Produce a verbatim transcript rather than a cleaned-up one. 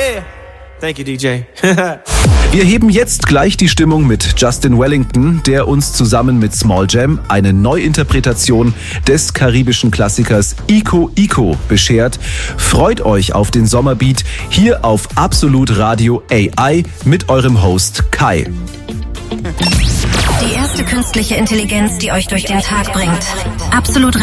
Yeah. Thank you, D J. Wir heben jetzt gleich die Stimmung mit Justin Wellington, der uns zusammen mit Small Jam eine Neuinterpretation des karibischen Klassikers Ico Ico beschert. Freut euch auf den Sommerbeat hier auf Absolut Radio A I mit eurem Host Kai. Die erste künstliche Intelligenz, die euch durch den Tag bringt. Absolut